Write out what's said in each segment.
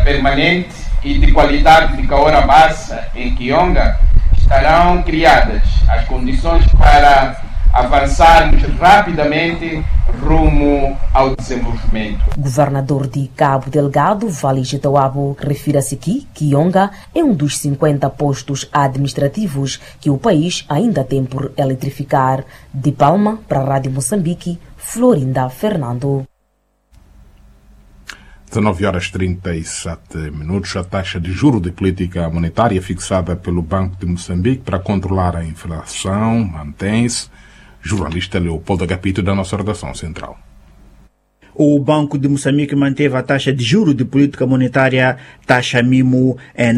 permanente e de qualidade de Cahora Bassa em Kionga, estarão criadas as condições para avançarmos rapidamente rumo ao desenvolvimento. Governador de Cabo Delgado, Vale Getauabo, refere-se que Kionga é um dos 50 postos administrativos que o país ainda tem por eletrificar. De Palma, para a Rádio Moçambique, Florinda Fernando. 19h37. A taxa de juro de política monetária fixada pelo Banco de Moçambique para controlar a inflação mantém-se. Jornalista Leopoldo Agapito, da nossa redação central. O Banco de Moçambique manteve a taxa de juro de política monetária, taxa mínimo, em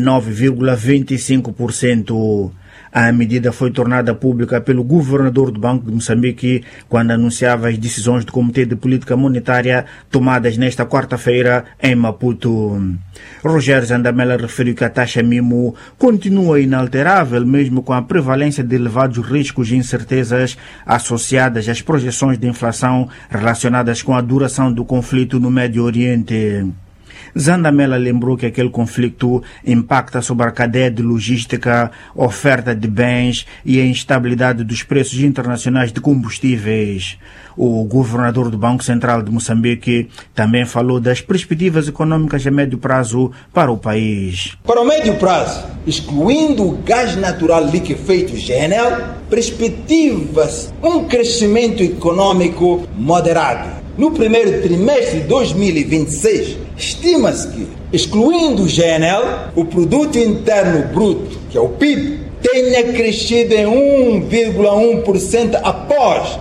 9,25%. A medida foi tornada pública pelo governador do Banco de Moçambique quando anunciava as decisões do Comitê de Política Monetária tomadas nesta quarta-feira em Maputo. Rogério Zandamela referiu que a taxa mínimo continua inalterável mesmo com a prevalência de elevados riscos e incertezas associadas às projeções de inflação relacionadas com a duração do conflito no Médio Oriente. Zandamela lembrou que aquele conflito impacta sobre a cadeia de logística, oferta de bens e a instabilidade dos preços internacionais de combustíveis. O governador do Banco Central de Moçambique também falou das perspectivas econômicas a médio prazo para o país. Para o médio prazo, excluindo o gás natural liquefeito GNL, perspectiva-se um crescimento econômico moderado. No primeiro trimestre de 2026, estima-se que, excluindo o GNL, o Produto Interno Bruto, que é o PIB, tenha crescido em 1,1% após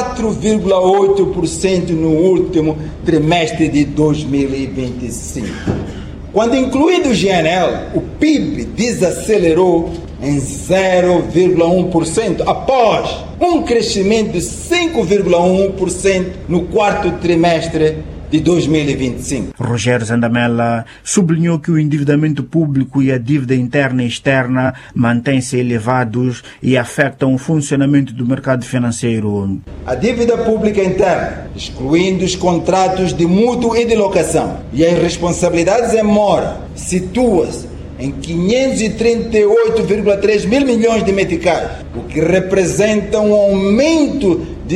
4,8% no último trimestre de 2025. Quando incluído o GNL, o PIB desacelerou em 0,1% após um crescimento de 5,1% no quarto trimestre de 2025. Rogério Zandamela sublinhou que o endividamento público e a dívida interna e externa mantêm-se elevados e afetam o funcionamento do mercado financeiro. A dívida pública interna, excluindo os contratos de mútuo e de locação e as responsabilidades em mora, situa-se em 538,3 mil milhões de meticais, o que representa um aumento de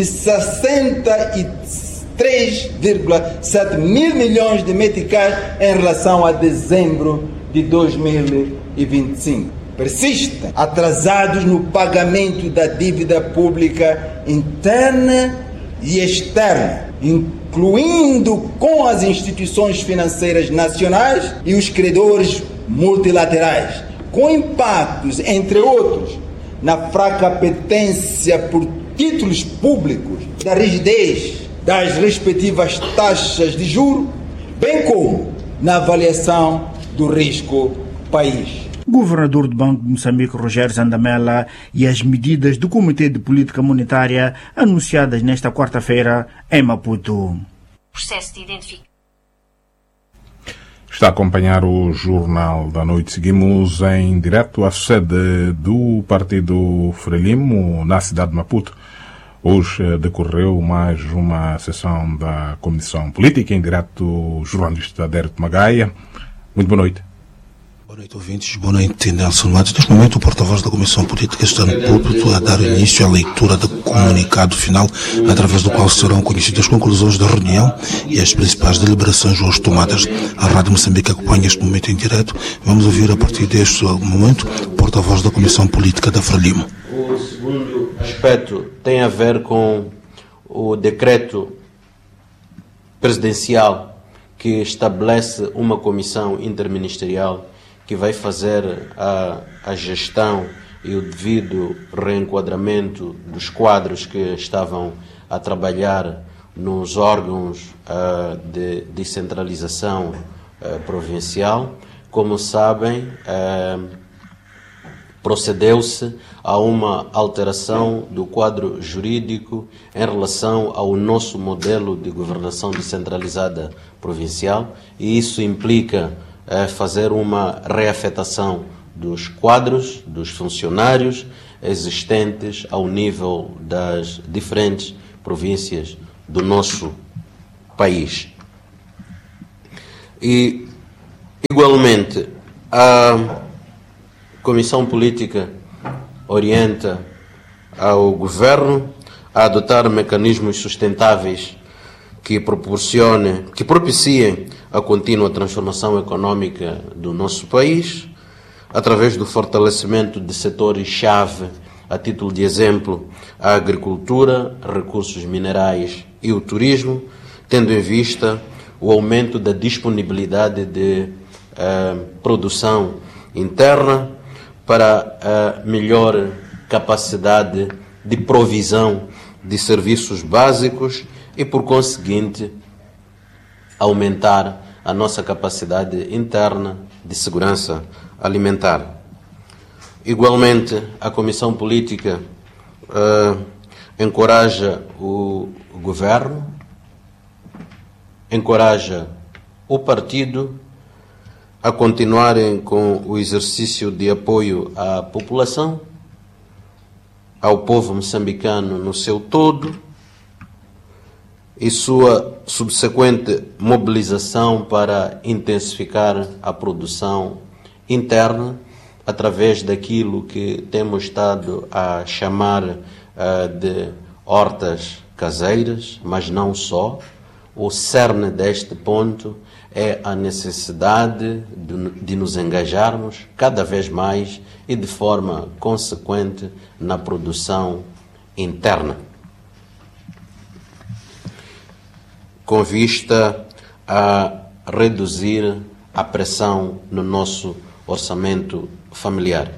63,7 mil milhões de meticais em relação a dezembro de 2025. Persistem atrasados no pagamento da dívida pública interna e externa, incluindo com as instituições financeiras nacionais e os credores multilaterais, com impactos, entre outros, na fraca apetência por títulos públicos, da rigidez das respectivas taxas de juros, bem como na avaliação do risco país. Governador do Banco de Moçambique, Rogério Zandamela, e as medidas do Comitê de Política Monetária anunciadas nesta quarta-feira em Maputo. Processo de identificação. Está a acompanhar o Jornal da Noite. Seguimos em direto à sede do Partido Frelimo, na cidade de Maputo. Hoje decorreu mais uma sessão da Comissão Política. Em direto, jornalista Adérito Magaia. Muito boa noite. Boa noite, ouvintes. Boa noite, Nelson Matos. Neste momento, o porta-voz da Comissão Política está no púlpito a dar início à leitura do comunicado final, através do qual serão conhecidas as conclusões da reunião e as principais deliberações hoje tomadas. A Rádio Moçambique acompanha este momento em direto. Vamos ouvir, a partir deste momento, o porta-voz da Comissão Política da Frelimo. O segundo aspecto tem a ver com o decreto presidencial que estabelece uma comissão interministerial que vai fazer a gestão e o devido reenquadramento dos quadros que estavam a trabalhar nos órgãos de descentralização provincial. Como sabem, procedeu-se a uma alteração do quadro jurídico em relação ao nosso modelo de governação descentralizada provincial, e isso implica fazer uma reafetação dos quadros, dos funcionários existentes ao nível das diferentes províncias do nosso país. E Igualmente, a Comissão Política orienta ao Governo a adotar mecanismos sustentáveis que propiciem a contínua transformação econômica do nosso país, através do fortalecimento de setores-chave, a título de exemplo, a agricultura, recursos minerais e o turismo, tendo em vista o aumento da disponibilidade de produção interna para a melhor capacidade de provisão de serviços básicos e, por conseguinte, aumentar a nossa capacidade interna de segurança alimentar. Igualmente, a Comissão Política encoraja o Governo, encoraja o partido a continuarem com o exercício de apoio à população, ao povo moçambicano no seu todo, e sua subsequente mobilização para intensificar a produção interna através daquilo que temos estado a chamar de hortas caseiras, mas não só. O cerne deste ponto é a necessidade de nos engajarmos cada vez mais e de forma consequente na produção interna, com vista a reduzir a pressão no nosso orçamento familiar.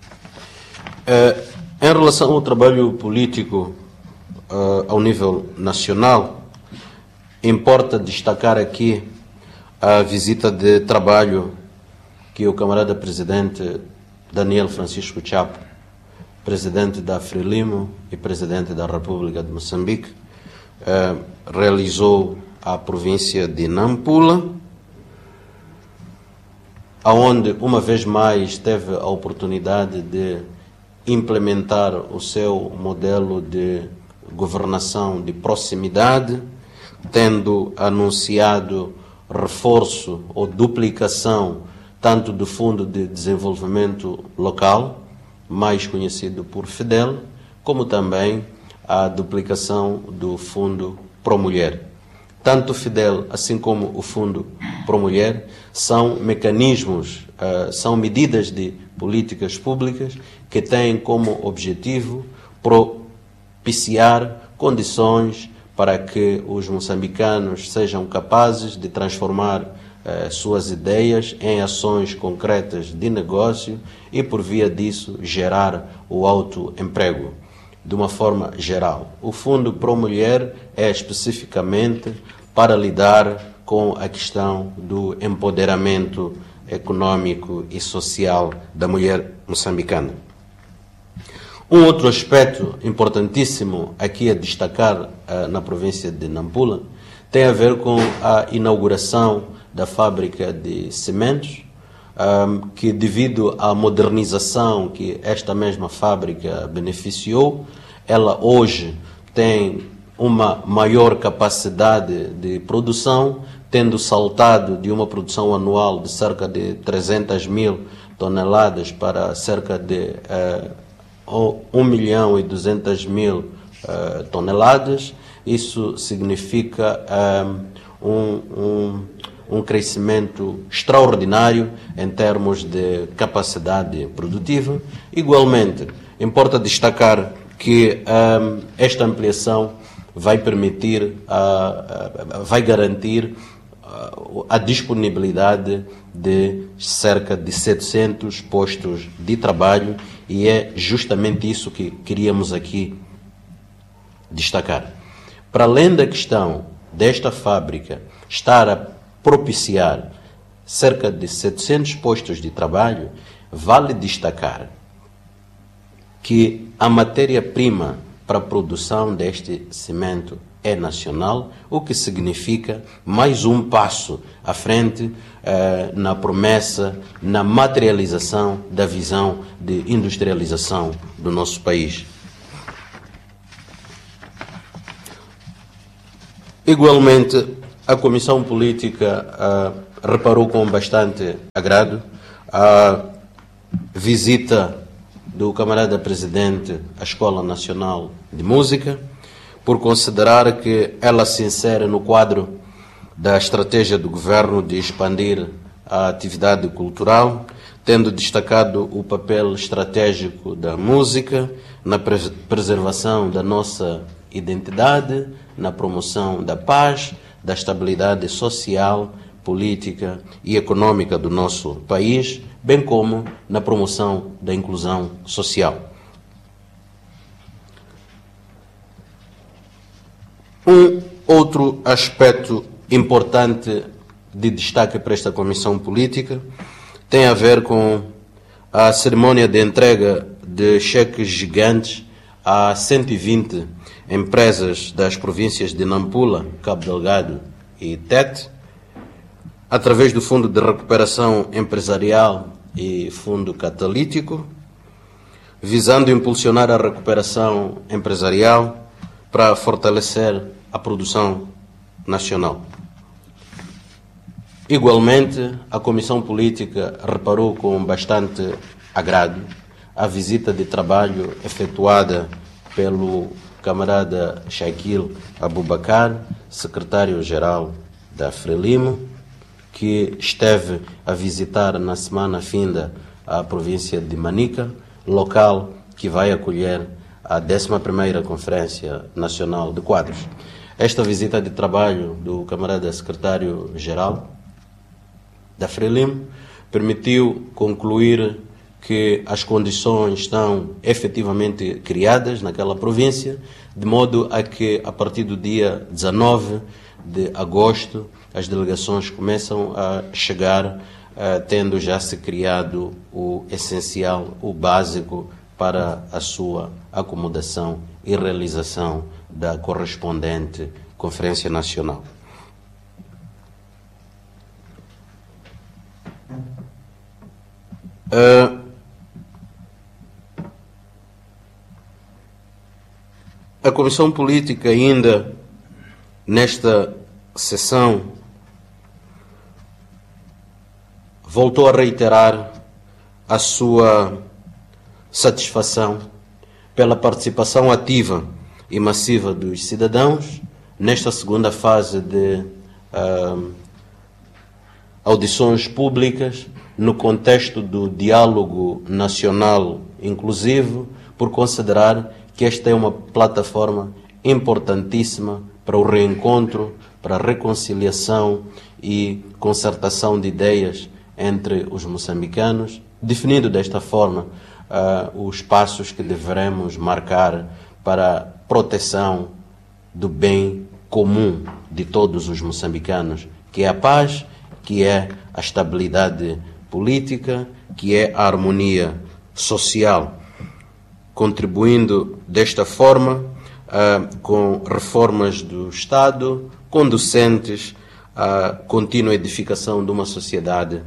Em relação ao trabalho político ao nível nacional, importa destacar aqui a visita de trabalho que o camarada presidente Daniel Francisco Chapo, presidente da Frelimo e presidente da República de Moçambique, realizou à província de Nampula, aonde uma vez mais teve a oportunidade de implementar o seu modelo de governação de proximidade, tendo anunciado reforço ou duplicação tanto do Fundo de Desenvolvimento Local, mais conhecido por FIDEL, como também a duplicação do Fundo Promulher. Tanto o FIDEL, assim como o Fundo Promulher, são mecanismos, são medidas de políticas públicas que têm como objetivo propiciar condições para que os moçambicanos sejam capazes de transformar suas ideias em ações concretas de negócio e, por via disso, gerar o autoemprego. De uma forma geral, o Fundo Promulher é especificamente para lidar com a questão do empoderamento econômico e social da mulher moçambicana. Um outro aspecto importantíssimo aqui a destacar na província de Nampula tem a ver com a inauguração da fábrica de cimentos, que devido à modernização que esta mesma fábrica beneficiou, ela hoje tem uma maior capacidade de produção, tendo saltado de uma produção anual de cerca de 300 mil toneladas para cerca de 1.200.000 toneladas. Isso significa um crescimento extraordinário em termos de capacidade produtiva. Igualmente, importa destacar que esta ampliação vai permitir, vai garantir a disponibilidade de cerca de 700 postos de trabalho, e é justamente isso que queríamos aqui destacar. Para além da questão desta fábrica estar a propiciar cerca de 700 postos de trabalho, vale destacar que a matéria-prima para a produção deste cimento é nacional, o que significa mais um passo à frente na promessa, na materialização da visão de industrialização do nosso país. Igualmente, a Comissão Política reparou com bastante agrado a visita do camarada presidente à Escola Nacional de Música, por considerar que ela se insere no quadro da estratégia do governo de expandir a atividade cultural, tendo destacado o papel estratégico da música na preservação da nossa identidade, na promoção da paz, da estabilidade social, política e econômica do nosso país, bem como na promoção da inclusão social. Um outro aspecto importante de destaque para esta comissão política tem a ver com a cerimônia de entrega de cheques gigantes a 120 empresas das províncias de Nampula, Cabo Delgado e Tete, através do Fundo de Recuperação Empresarial e Fundo Catalítico, visando impulsionar a recuperação empresarial para fortalecer a produção nacional. Igualmente, a Comissão Política reparou com bastante agrado a visita de trabalho efetuada pelo camarada Shaquille Abubakar, secretário-geral da Frelimo, que esteve a visitar na semana finda a província de Manica, local que vai acolher a 11ª Conferência Nacional de Quadros. Esta visita de trabalho do camarada secretário-geral da Frelimo permitiu concluir que as condições estão efetivamente criadas naquela província, de modo a que, a partir do dia 19 de agosto, as delegações começam a chegar, tendo já se criado o essencial, o básico para a sua acomodação e realização da correspondente Conferência Nacional. A Comissão Política, ainda nesta sessão, voltou a reiterar a sua satisfação pela participação ativa e massiva dos cidadãos nesta segunda fase de audições públicas no contexto do diálogo nacional inclusivo, por considerar que esta é uma plataforma importantíssima para o reencontro, para a reconciliação e concertação de ideias entre os moçambicanos, definindo desta forma os passos que deveremos marcar para a proteção do bem comum de todos os moçambicanos, que é a paz, que é a estabilidade política, que é a harmonia social, contribuindo desta forma com reformas do Estado conducentes à contínua edificação de uma sociedade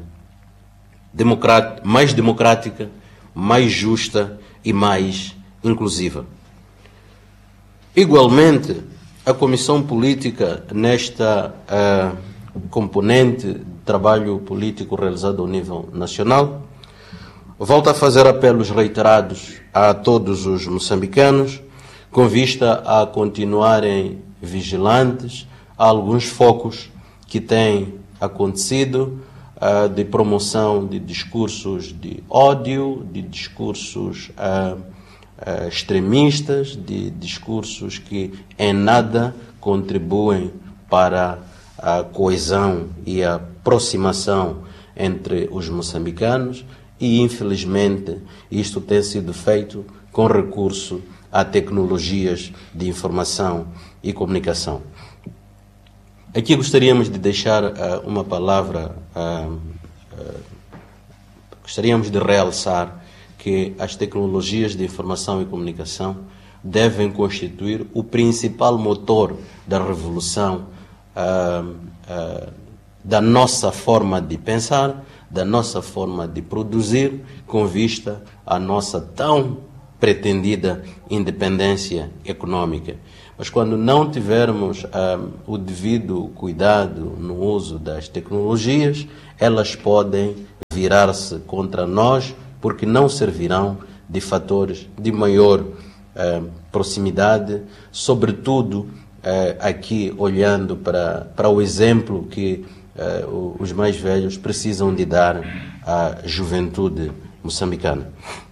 mais democrática, mais justa e mais inclusiva. Igualmente, a Comissão Política, nesta componente de trabalho político realizado ao nível nacional, volta a fazer apelos reiterados a todos os moçambicanos, com vista a continuarem vigilantes a alguns focos que têm acontecido de promoção de discursos de ódio, de discursos extremistas, de discursos que em nada contribuem para a coesão e a aproximação entre os moçambicanos e, infelizmente, isto tem sido feito com recurso a tecnologias de informação e comunicação. Aqui gostaríamos de deixar uma palavra, gostaríamos de realçar que as tecnologias de informação e comunicação devem constituir o principal motor da revolução da nossa forma de pensar, da nossa forma de produzir, com vista à nossa tão pretendida independência econômica. Mas quando não tivermos o devido cuidado no uso das tecnologias, elas podem virar-se contra nós, porque não servirão de fatores de maior proximidade, sobretudo aqui olhando para o exemplo que os mais velhos precisam de dar à juventude moçambicana.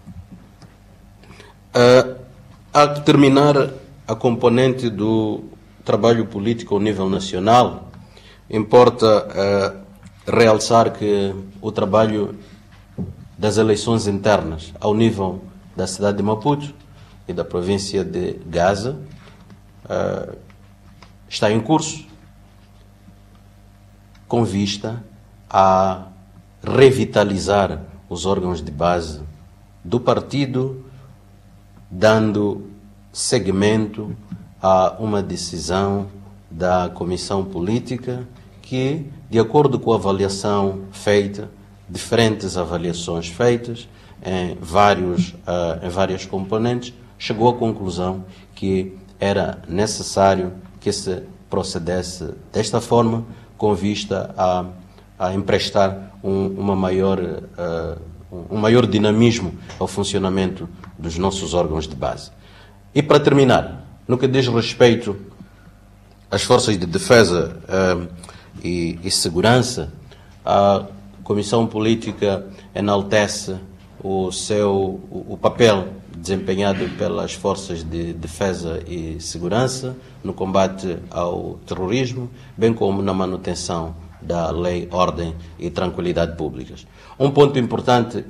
A terminar a componente do trabalho político ao nível nacional, importa realçar que o trabalho das eleições internas ao nível da cidade de Maputo e da província de Gaza está em curso, com vista a revitalizar os órgãos de base do partido, dando seguimento a uma decisão da comissão política que, de acordo com a avaliação feita, diferentes avaliações feitas em várias componentes, chegou à conclusão que era necessário que se procedesse desta forma, com vista a emprestar um maior dinamismo ao funcionamento dos nossos órgãos de base. E para terminar, no que diz respeito às forças de defesa e segurança, a Comissão Política enaltece o papel desempenhado pelas forças de defesa e segurança no combate ao terrorismo, bem como na manutenção da lei, ordem e tranquilidade públicas. Um ponto importante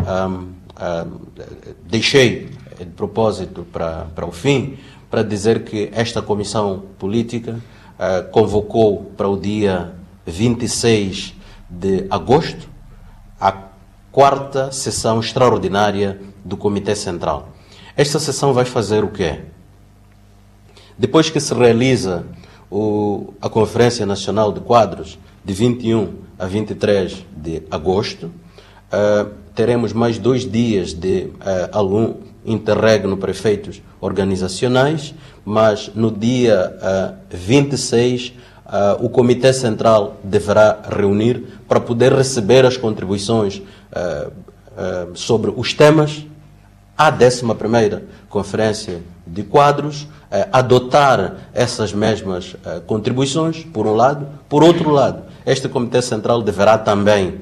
deixei de propósito para o fim, para dizer que esta Comissão Política convocou para o dia 26 de agosto a 4ª sessão extraordinária do Comitê Central. Esta sessão vai fazer o quê? Depois que se realiza a Conferência Nacional de Quadros, de 21 a 23 de agosto, teremos mais 2 dias de algum interregno para efeitos organizacionais, mas no dia 26 o Comitê Central deverá reunir para poder receber as contribuições sobre os temas à 11ª Conferência de Quadros, adotar essas mesmas contribuições, por um lado. Por outro lado, este Comitê Central deverá também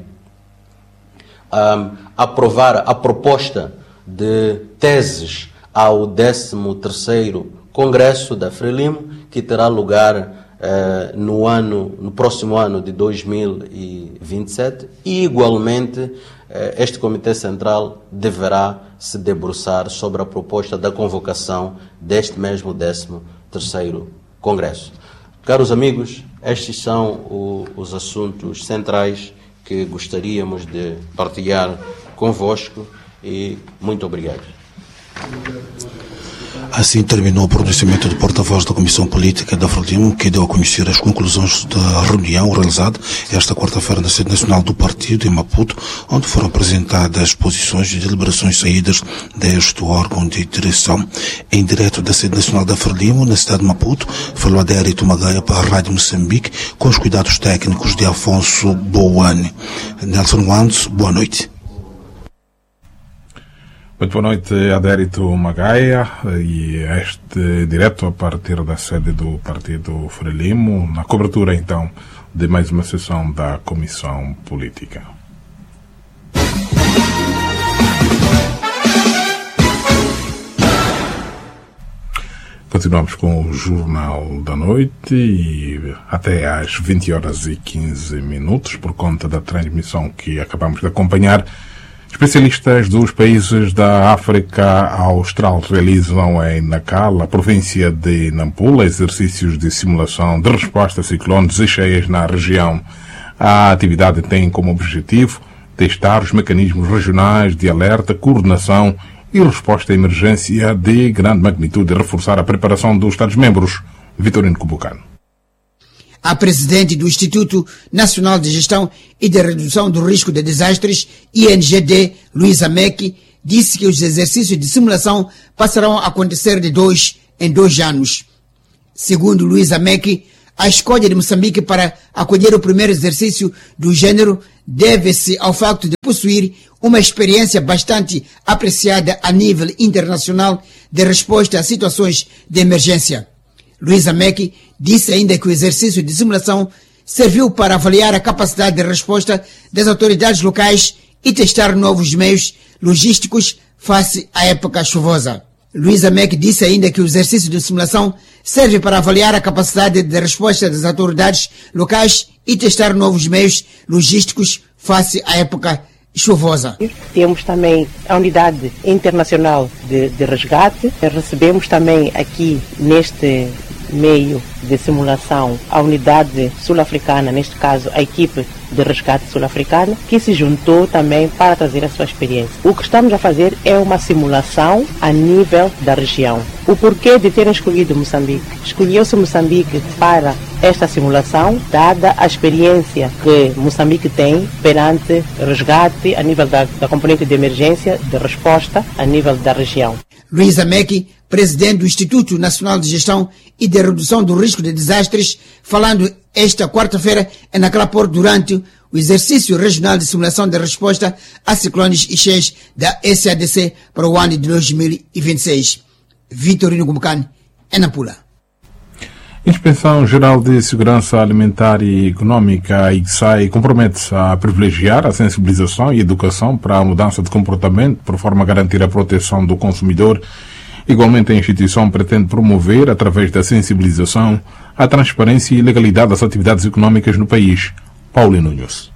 aprovar a proposta de teses ao 13º Congresso da Frelimo, que terá lugar no próximo ano de 2027, e igualmente este Comitê Central deverá se debruçar sobre a proposta da convocação deste mesmo 13º Congresso. Caros amigos, estes são os assuntos centrais que gostaríamos de partilhar convosco e muito obrigado. Assim terminou o pronunciamento do porta-voz da Comissão Política da Frelimo, que deu a conhecer as conclusões da reunião realizada esta quarta-feira na sede nacional do partido, em Maputo, onde foram apresentadas posições e deliberações saídas deste órgão de direção. Em direto da sede nacional da Frelimo, na cidade de Maputo, falou Adérito Magaia para a Rádio Moçambique, com os cuidados técnicos de Afonso Boane. Nelson Wands, boa noite. Muito boa noite, Adérito Magaia, e este direto a partir da sede do Partido Frelimo, na cobertura então de mais uma sessão da Comissão Política. Continuamos com o Jornal da Noite e até às 20h15, por conta da transmissão que acabamos de acompanhar. Especialistas dos países da África Austral realizam em Nacala, província de Nampula, exercícios de simulação de resposta a ciclones e cheias na região. A atividade tem como objetivo testar os mecanismos regionais de alerta, coordenação e resposta à emergência de grande magnitude e reforçar a preparação dos Estados-membros. Vitorino Cubucano. A presidente do Instituto Nacional de Gestão e de Redução do Risco de Desastres, INGD, Luísa Mecchi, disse que os exercícios de simulação passarão a acontecer de 2 em 2 anos. Segundo Luísa Meki, a escolha de Moçambique para acolher o primeiro exercício do género deve-se ao facto de possuir uma experiência bastante apreciada a nível internacional de resposta a situações de emergência. Luísa Meki disse ainda que o exercício de simulação serviu para avaliar a capacidade de resposta das autoridades locais e testar novos meios logísticos face à época chuvosa. Luísa Meki disse ainda que o exercício de simulação serve para avaliar a capacidade de resposta das autoridades locais e testar novos meios logísticos face à época chuvosa. Temos também a unidade internacional de resgate. Recebemos também aqui neste meio de simulação a unidade sul-africana, neste caso a equipe de resgate sul-africana, que se juntou também para trazer a sua experiência. O que estamos a fazer é uma simulação a nível da região. O porquê de terem escolhido Moçambique? Escolheu-se Moçambique para esta simulação, dada a experiência que Moçambique tem perante resgate a nível da componente de emergência, de resposta a nível da região. Luísa Meki, presidente do Instituto Nacional de Gestão e de Redução do Risco de Desastres, falando esta quarta-feira em Nacalapor durante o exercício regional de simulação de resposta a ciclones e cheias da SADC para o ano de 2026. Vitorino Gumucani, em Nampula. Inspeção Geral de Segurança Alimentar e Econômica, IGSAI, compromete-se a privilegiar a sensibilização e educação para a mudança de comportamento, por forma a garantir a proteção do consumidor. Igualmente, a instituição pretende promover, através da sensibilização, a transparência e legalidade das atividades econômicas no país. Paulo Nunes.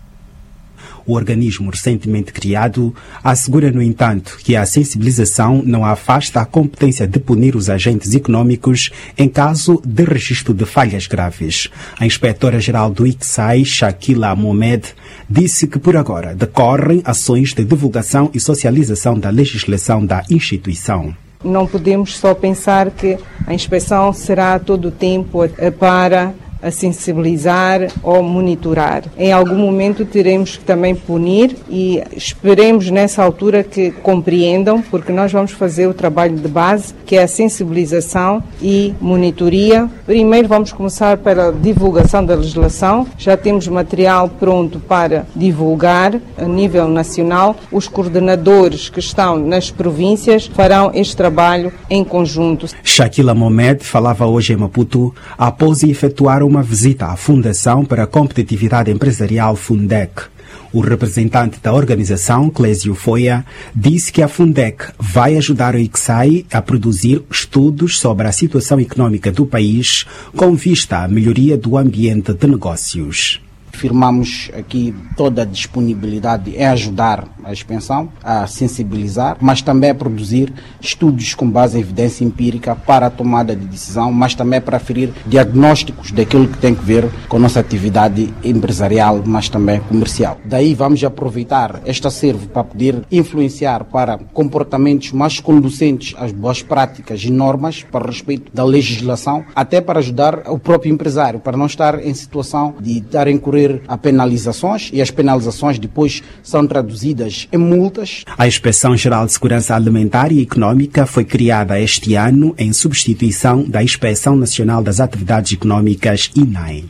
O organismo recentemente criado assegura, no entanto, que a sensibilização não afasta a competência de punir os agentes econômicos em caso de registro de falhas graves. A inspetora-geral do IGSAI, Shakila Mohamed, disse que por agora decorrem ações de divulgação e socialização da legislação da instituição. Não podemos só pensar que a inspeção será a todo o tempo para a sensibilizar ou monitorar. Em algum momento teremos que também punir e esperemos nessa altura que compreendam, porque nós vamos fazer o trabalho de base, que é a sensibilização e monitoria. Primeiro vamos começar pela divulgação da legislação. Já temos material pronto para divulgar a nível nacional. Os coordenadores que estão nas províncias farão este trabalho em conjunto. Shakila Mohamed falava hoje em Maputo após efetuar uma visita à Fundação para a Competitividade Empresarial Fundec. O representante da organização, Clésio Foia, disse que a Fundec vai ajudar o IGSAI a produzir estudos sobre a situação econômica do país com vista à melhoria do ambiente de negócios. Firmamos aqui toda a disponibilidade em ajudar a expansão, a sensibilizar, mas também a produzir estudos com base em evidência empírica para a tomada de decisão, mas também para aferir diagnósticos daquilo que tem a ver com a nossa atividade empresarial, mas também comercial. Daí vamos aproveitar este acervo para poder influenciar para comportamentos mais conducentes às boas práticas e normas para respeito da legislação, até para ajudar o próprio empresário, para não estar em situação de estar a incorrer a penalizações, e as penalizações depois são traduzidas em multas. A Inspeção Geral de Segurança Alimentar e Econômica foi criada este ano em substituição da Inspeção Nacional das Atividades Econômicas, INAE.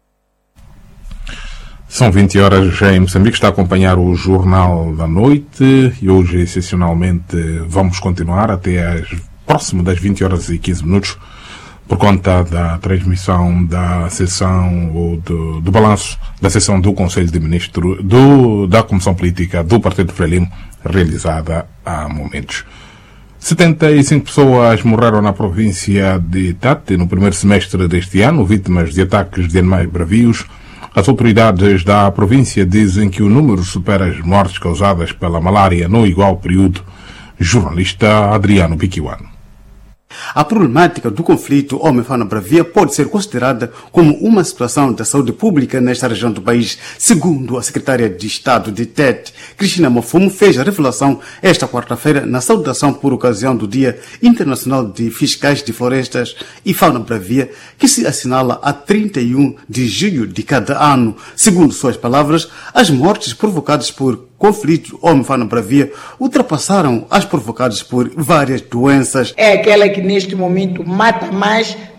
São 20 horas em Moçambique, está a acompanhar o Jornal da Noite e hoje, excepcionalmente, vamos continuar até próximo das 20 horas e 15 minutos por conta da transmissão da sessão ou do balanço da sessão do Conselho de Ministros da Comissão Política do Partido Frelimo, realizada há momentos. 75 pessoas morreram na província de Tete no primeiro semestre deste ano, vítimas de ataques de animais bravios. As autoridades da província dizem que o número supera as mortes causadas pela malária no igual período. Jornalista Adriano Biquiwano. A problemática do conflito homem-fauna-bravia pode ser considerada como uma situação da saúde pública nesta região do país. Segundo a secretária de Estado de Tete, Cristina Mafumo, fez a revelação esta quarta-feira na saudação por ocasião do Dia Internacional de Fiscais de Florestas e Fauna-Bravia, que se assinala a 31 de julho de cada ano. Segundo suas palavras, as mortes provocadas por conflito homem-fauna-bravia ultrapassaram as provocadas por várias doenças. É aquela que neste momento mata mais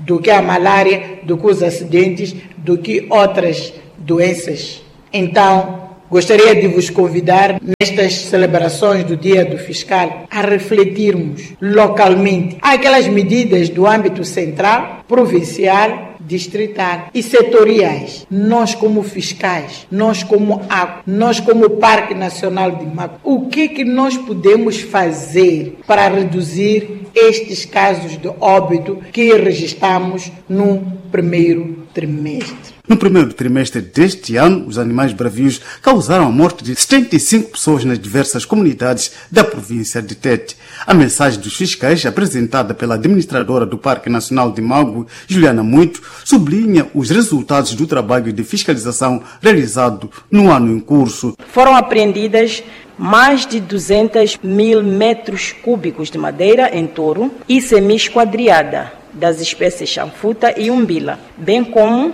do que a malária, do que os acidentes, do que outras doenças. Então, gostaria de vos convidar, nestas celebrações do Dia do Fiscal, a refletirmos localmente. Há aquelas medidas do âmbito central, provincial, distrital e setoriais. Nós como fiscais, nós como ACO, nós como Parque Nacional de Mapu, o que nós podemos fazer para reduzir estes casos de óbito que registramos no primeiro trimestre? No primeiro trimestre deste ano, os animais bravios causaram a morte de 75 pessoas nas diversas comunidades da província de Tete. A mensagem dos fiscais, apresentada pela administradora do Parque Nacional de Magu, Juliana Muito, sublinha os resultados do trabalho de fiscalização realizado no ano em curso. Foram apreendidas mais de 200 mil metros cúbicos de madeira em touro e semi-esquadriada das espécies chanfuta e umbila, bem como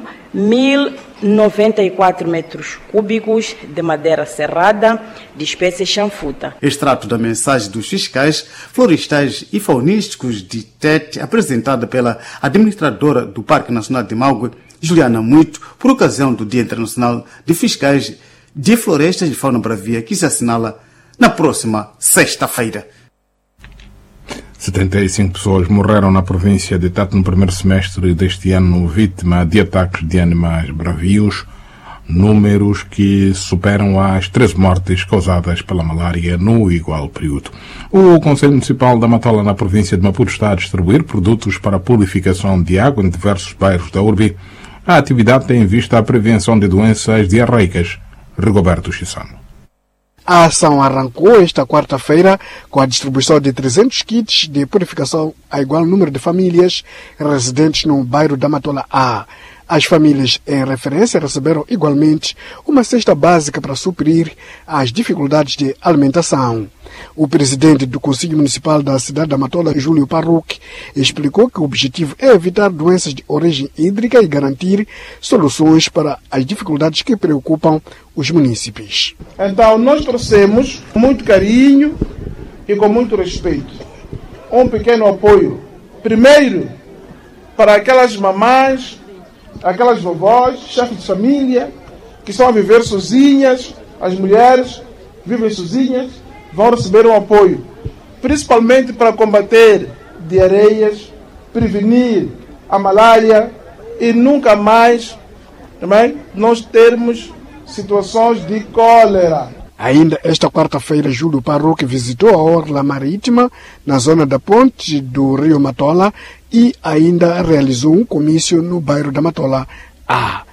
1.094 metros cúbicos de madeira serrada de espécie chanfuta. Extrato da mensagem dos fiscais florestais e faunísticos de Tete, apresentada pela administradora do Parque Nacional de Magu, Juliana Muito, por ocasião do Dia Internacional de Fiscais de Florestas e Fauna Bravia, que se assinala na próxima sexta-feira. 75 pessoas morreram na província de Tete no primeiro semestre deste ano, vítima de ataques de animais bravios, números que superam as 13 mortes causadas pela malária no igual período. O Conselho Municipal da Matola, na província de Maputo, está a distribuir produtos para a purificação de água em diversos bairros da urbe. A atividade tem em vista a prevenção de doenças diarreicas. Rigoberto Chissano. A ação arrancou esta quarta-feira com a distribuição de 300 kits de purificação a igual número de famílias residentes no bairro da Matola A. As famílias em referência receberam igualmente uma cesta básica para suprir as dificuldades de alimentação. O presidente do Conselho Municipal da cidade da Matola, Júlio Parruque, explicou que o objetivo é evitar doenças de origem hídrica e garantir soluções para as dificuldades que preocupam os munícipes. Então, nós trouxemos com muito carinho e com muito respeito um pequeno apoio. Primeiro, para aquelas mamães, aquelas vovós, chefes de família, que estão a viver sozinhas, as mulheres vivem sozinhas, vão receber um apoio, principalmente para combater diarreias, prevenir a malária e nunca mais também nós termos situações de cólera. Ainda esta quarta-feira, Júlio Parruque visitou a orla marítima na zona da ponte do Rio Matola e ainda realizou um comício no bairro da Matola A.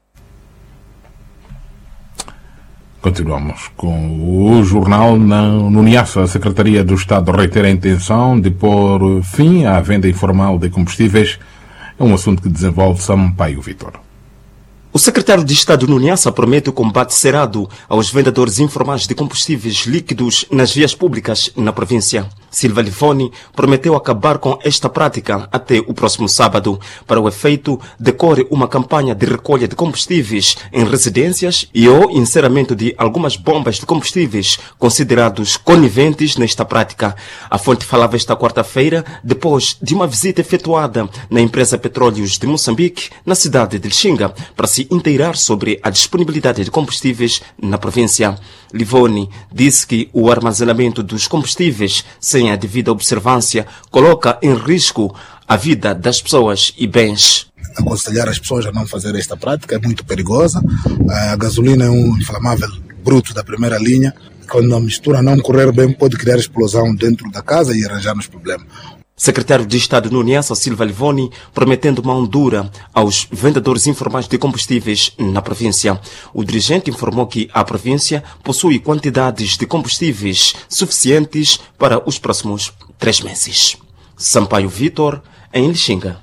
Continuamos com o jornal. No Niassa, a Secretaria do Estado reitera a intenção de pôr fim à venda informal de combustíveis. É um assunto que desenvolve Sampaio Vitor. O secretário de Estado no Niassa promete o combate cerrado aos vendedores informais de combustíveis líquidos nas vias públicas na província. Silva Livoni prometeu acabar com esta prática até o próximo sábado. Para o efeito, decorre uma campanha de recolha de combustíveis em residências e o encerramento de algumas bombas de combustíveis considerados coniventes nesta prática. A fonte falava esta quarta-feira depois de uma visita efetuada na empresa Petróleos de Moçambique, na cidade de Lixinga, para se inteirar sobre a disponibilidade de combustíveis na província. Livoni disse que o armazenamento dos combustíveis sem a devida observância coloca em risco a vida das pessoas e bens. Aconselhar as pessoas a não fazer esta prática, é muito perigosa. A gasolina é um inflamável bruto da primeira linha. Quando a mistura não correr bem, pode criar explosão dentro da casa e arranjar-nos problemas. Secretário de Estado no Niassa, Silva Livoni, prometendo mão dura aos vendedores informais de combustíveis na província. O dirigente informou que a província possui quantidades de combustíveis suficientes para os próximos 3 meses. Sampaio Vitor, em Lixinga.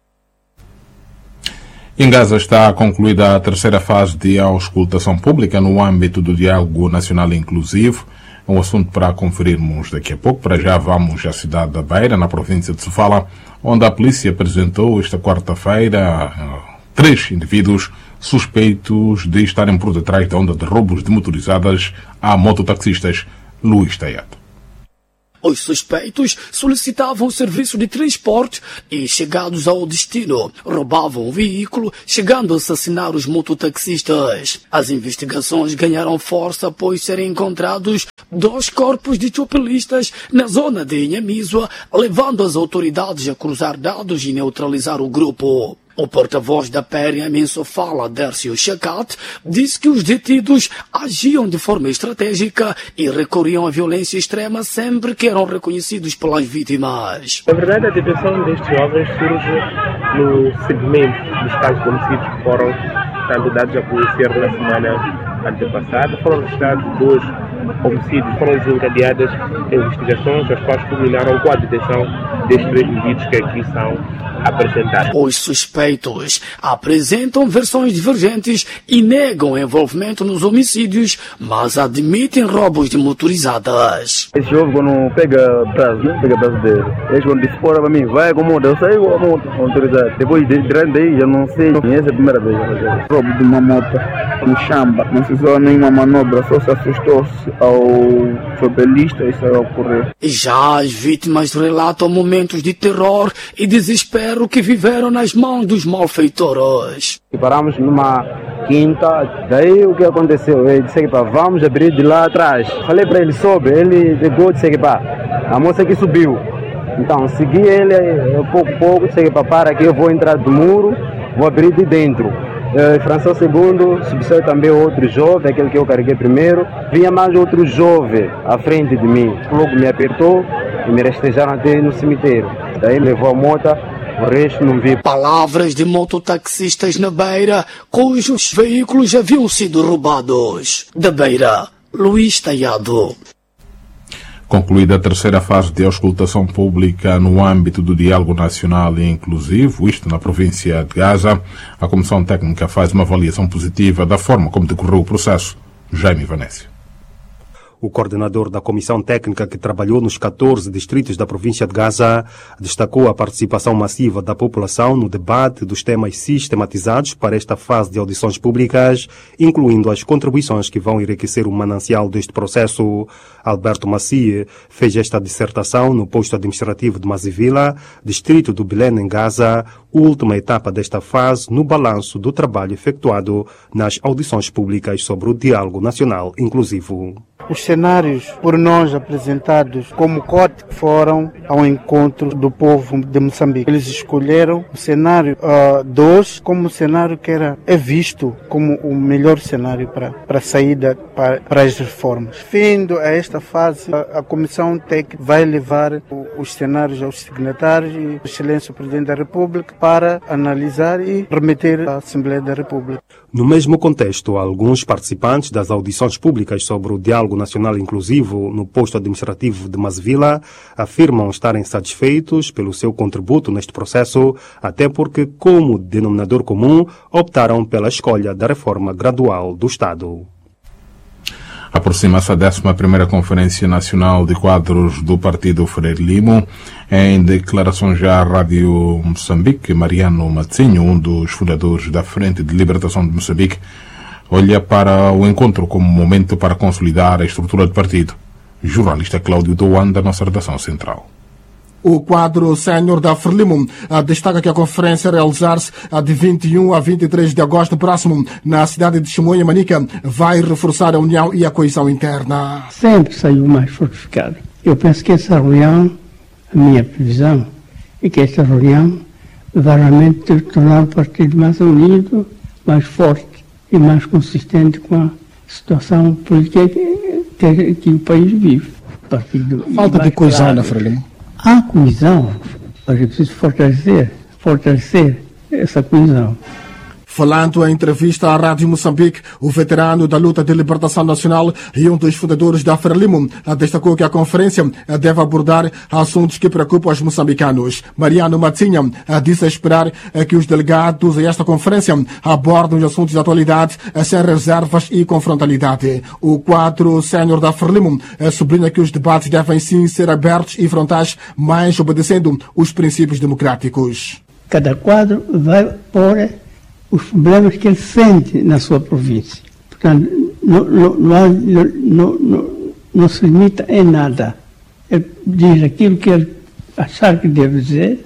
Em Gaza está concluída a terceira fase de auscultação pública no âmbito do Diálogo Nacional Inclusivo. É um assunto para conferirmos daqui a pouco. Para já vamos à cidade da Beira, na província de Sofala, onde a polícia apresentou esta quarta-feira 3 indivíduos suspeitos de estarem por detrás da onda de roubos de motorizadas a mototaxistas. Luís Taiato. Os suspeitos solicitavam o serviço de transporte e, chegados ao destino, roubavam o veículo, chegando a assassinar os mototaxistas. As investigações ganharam força após serem encontrados 2 corpos de chopelistas na zona de Inhamizua, levando as autoridades a cruzar dados e neutralizar o grupo. O porta-voz da PRM em Sofala, Dércio Chacat, disse que os detidos agiam de forma estratégica e recorriam à violência extrema sempre que eram reconhecidos pelas vítimas. Na verdade, a detenção destes jovens surge no segmento dos casos de homicídios que foram dados a conhecer na semana antepassada. Foram registrados 2 homicídios, foram desencadeadas investigações, as quais culminaram com a detenção destes 3 indivíduos que aqui são apresentados. Os suspeitos apresentam versões divergentes e negam envolvimento nos homicídios, mas admitem roubos de motorizadas. Esse jovem quando pega prazo dele, eles quando dispõem para mim, vai com moto, eu saio com a moto motorizada. Depois de daí, já não sei, essa é a primeira vez. Roubo de uma moto no chamba, não se usou nenhuma manobra, só se assustou-se ao chopelista e saiu a correr. Já as vítimas relatam momentos de terror e desespero que viveram nas mãos dos malfeitores. Paramos numa quinta, daí o que aconteceu? Ele disse que vamos abrir de lá atrás. Falei para ele, sobe, ele chegou e disse que a moça que subiu. Então, segui ele, pouco, disse que para que eu vou entrar do muro, vou abrir de dentro. François II, subsaiu também outro jovem, aquele que eu carreguei primeiro. Vinha mais outro jovem à frente de mim. Logo me apertou e me rastejaram até no cemitério. Daí levou a moto, o resto não vi. Palavras de mototaxistas na Beira, cujos veículos haviam sido roubados. Da Beira, Luís Taiado. Concluída a 3ª fase de auscultação pública no âmbito do diálogo nacional e inclusivo, isto na província de Gaza, a Comissão Técnica faz uma avaliação positiva da forma como decorreu o processo. Jaime Vanessa. O coordenador da comissão técnica que trabalhou nos 14 distritos da província de Gaza destacou a participação massiva da população no debate dos temas sistematizados para esta fase de audições públicas, incluindo as contribuições que vão enriquecer o manancial deste processo. Alberto Macie fez esta dissertação no posto administrativo de Mazivila, distrito do Belém, em Gaza, última etapa desta fase no balanço do trabalho efetuado nas audições públicas sobre o diálogo nacional inclusivo. Os cenários por nós apresentados como COT foram ao encontro do povo de Moçambique. Eles escolheram o cenário 2 como o cenário que é visto como o melhor cenário para a saída para as reformas. Findo a esta fase, a Comissão técnica vai levar os cenários aos signatários e Excelência Presidente da República para analisar e remeter à Assembleia da República. No mesmo contexto, alguns participantes das audições públicas sobre o diálogo nacional inclusivo no posto administrativo de Mazivila afirmam estarem satisfeitos pelo seu contributo neste processo, até porque, como denominador comum, optaram pela escolha da reforma gradual do Estado. Aproxima-se a 11ª Conferência Nacional de Quadros do Partido Frelimo. Em declaração já à Rádio Moçambique, Mariano Matzinho, um dos fundadores da Frente de Libertação de Moçambique, olha para o encontro como momento para consolidar a estrutura do partido. Jornalista Cláudio Douan, da nossa redação central. O quadro sénior da Frelimo destaca que a conferência a realizar-se de 21 a 23 de agosto próximo na cidade de Chimoio, Manica, vai reforçar a união e a coesão interna. Sempre saiu mais fortificado. Eu penso que essa reunião, a minha previsão, é que esta reunião vai realmente tornar o partido mais unido, mais forte e mais consistente com a situação política que o país vive. Falta de coesão na Frelimo. Há coesão, mas é preciso fortalecer essa coesão. Falando em entrevista à Rádio Moçambique, o veterano da luta de libertação nacional e um dos fundadores da Frelimo destacou que a conferência deve abordar assuntos que preocupam os moçambicanos. Mariano Matzinha disse esperar que os delegados a esta conferência abordem os assuntos de atualidade sem reservas e confrontalidade. O quadro sénior da Frelimo sublinha que os debates devem sim ser abertos e frontais, mas obedecendo os princípios democráticos. Cada quadro vai pôr os problemas que ele sente na sua província. Portanto, não se limita em nada. Ele diz aquilo que ele achar que deve dizer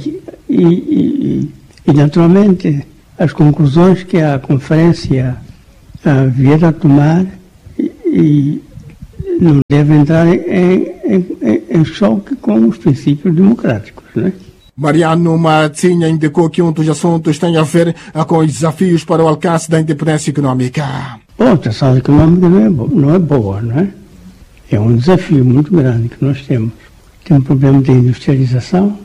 e naturalmente, as conclusões que a conferência vier a tomar e não deve entrar em choque com os princípios democráticos, né? Mariano Matsinha indicou que um dos assuntos tem a ver com os desafios para o alcance da independência econômica. Bom, a situação econômica não é boa, não é? É um desafio muito grande que nós temos. Temos o problema da industrialização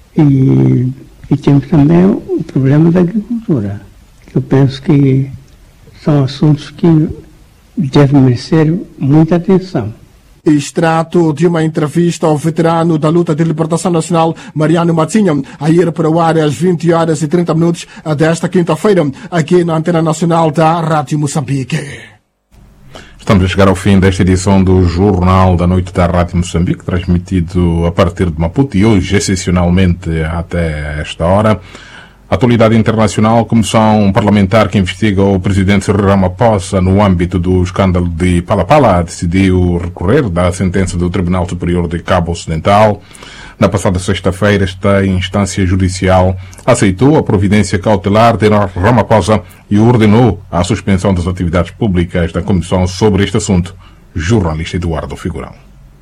e temos também o problema da agricultura, que eu penso que são assuntos que devem merecer muita atenção. Extrato de uma entrevista ao veterano da luta de libertação nacional, Mariano Matsinha, a ir para o ar às 20h30 desta quinta-feira, aqui na Antena Nacional da Rádio Moçambique. Estamos a chegar ao fim desta edição do Jornal da Noite da Rádio Moçambique, transmitido a partir de Maputo e hoje, excepcionalmente, até esta hora. Atualidade internacional, comissão parlamentar que investiga o presidente Cyril Ramaphosa no âmbito do escândalo de Palapala decidiu recorrer da sentença do Tribunal Superior de Cabo Ocidental. Na passada sexta-feira, esta instância judicial aceitou a providência cautelar de Ramaphosa e ordenou a suspensão das atividades públicas da comissão sobre este assunto. Jornalista Eduardo Figurão.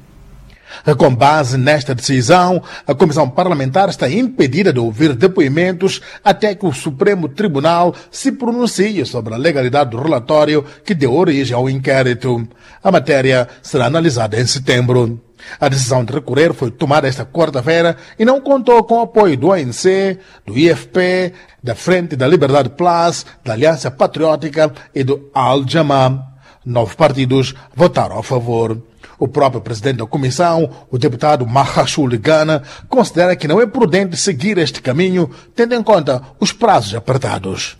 Com base nesta decisão, a Comissão Parlamentar está impedida de ouvir depoimentos até que o Supremo Tribunal se pronuncie sobre a legalidade do relatório que deu origem ao inquérito. A matéria será analisada em setembro. A decisão de recorrer foi tomada esta quarta-feira e não contou com o apoio do ANC, do IFP, da Frente da Liberdade Plus, da Aliança Patriótica e do Al-Jama. 9 partidos votaram a favor. O próprio presidente da comissão, o deputado Mahashul Gana, considera que não é prudente seguir este caminho, tendo em conta os prazos apertados.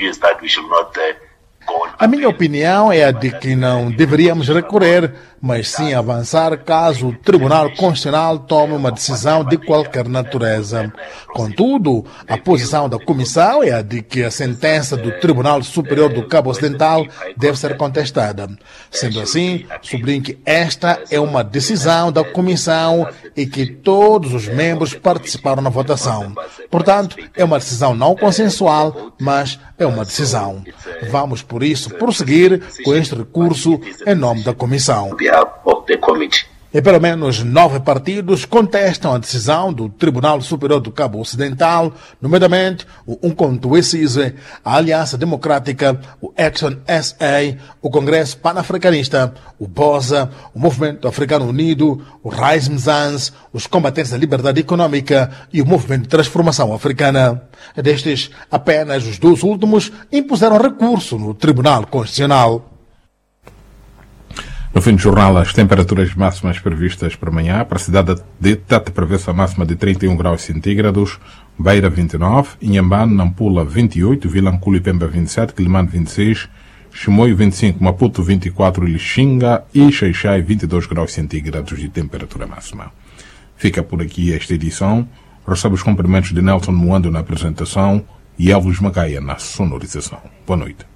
A minha opinião é a de que não deveríamos recorrer, mas sim avançar caso o Tribunal Constitucional tome uma decisão de qualquer natureza. Contudo, a posição da Comissão é a de que a sentença do Tribunal Superior do Cabo Ocidental deve ser contestada. Sendo assim, sublinho que esta é uma decisão da Comissão e que todos os membros participaram na votação. Portanto, é uma decisão não consensual, mas é uma decisão. Vamos, por isso, prosseguir com este recurso em nome da Comissão. E pelo menos 9 partidos contestam a decisão do Tribunal Superior do Cabo Ocidental, nomeadamente o Umkhonto we Sizwe, a Aliança Democrática, o Action SA, o Congresso Pan-Africanista, o BOSA, o Movimento Africano Unido, o Rise Mzansi, os Combatentes da Liberdade Econômica e o Movimento de Transformação Africana. Destes, apenas os 2 últimos impuseram recurso no Tribunal Constitucional. No fim do jornal, as temperaturas máximas previstas para amanhã. Para a cidade de Tete prevê-se a máxima de 31 graus centígrados, Beira 29, Inhambane, Nampula 28, Vilanculo e Pemba 27, Quilimane 26, Chimoio 25, Maputo 24, Lixinga e Xaixai 22 graus centígrados de temperatura máxima. Fica por aqui esta edição. Recebe os cumprimentos de Nelson Moando na apresentação e Elvis Macaia na sonorização. Boa noite.